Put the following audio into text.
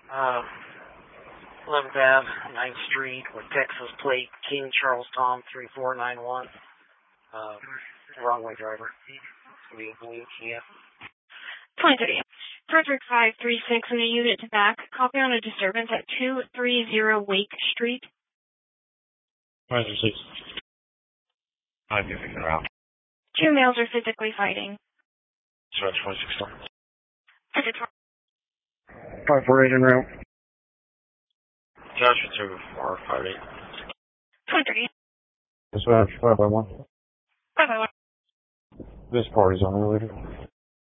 Uh, 11th Ave, 9th Street, with Texas plate, King Charles Tom 3491. Wrong way driver. Yeah. 2030. Frederick 536 in a unit to back. Copy on a disturbance at 230 Wake Street. 536. I'm moving around. Two males are physically fighting. So that's 26. 548 en route. Joshua 2458. 2030. Dispatch 5 by 1. 5 by 1. This party's unrelated.